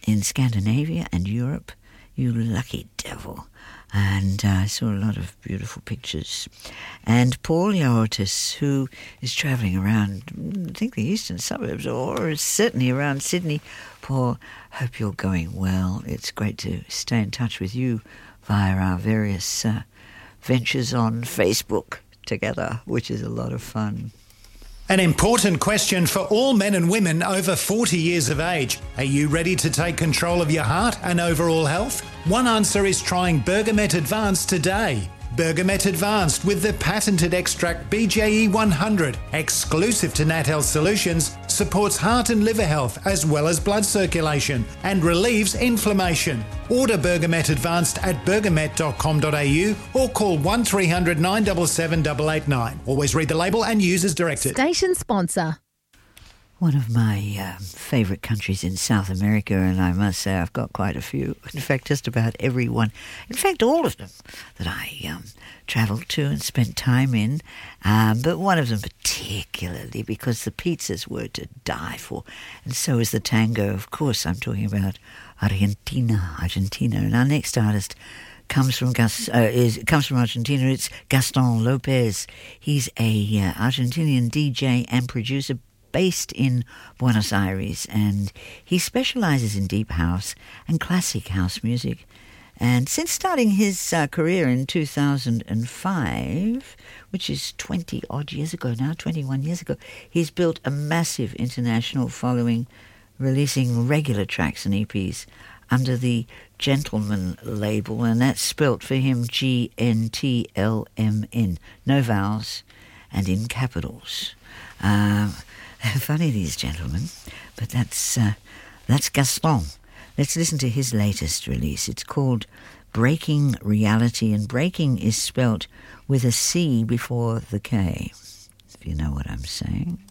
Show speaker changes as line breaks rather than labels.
in Scandinavia and Europe. You lucky devil. And I saw a lot of beautiful pictures. And Paul Yaotis, who is travelling around, I think, the eastern suburbs, or is certainly around Sydney. Paul, hope you're going well. It's great to stay in touch with you via our various ventures on Facebook together, which is a lot of fun.
An important question for all men and women over 40 years of age. Are you ready to take control of your heart and overall health? One answer is trying Bergamet Advanced today. Bergamet Advanced with the patented extract BJE 100, exclusive to Nat Health Solutions, supports heart and liver health as well as blood circulation and relieves inflammation. Order Bergamet Advanced at bergamet.com.au or call 1300 977 889. Always read the label and use as directed.
Station sponsor.
One of my favourite countries in South America, and I must say I've got quite a few. In fact, just about every one. In fact, all of them that I travelled to and spent time in. But one of them particularly because the pizzas were to die for. And so is the tango. Of course, I'm talking about Argentina. And our next artist comes from Argentina. It's Gaston Lopez. He's a Argentinian DJ and producer based in Buenos Aires, and he specialises in deep house and classic house music. And since starting his career in 2005, which is 20-odd years ago now, 21 years ago, he's built a massive international following, releasing regular tracks and EPs under the Gentleman label, and that's spelt for him GNTLMN, no vowels and in capitals. Funny, these gentlemen, but that's Gaston. Let's listen to his latest release. It's called Breaking Reality, and breaking is spelt with a C before the K, if you know what I'm saying.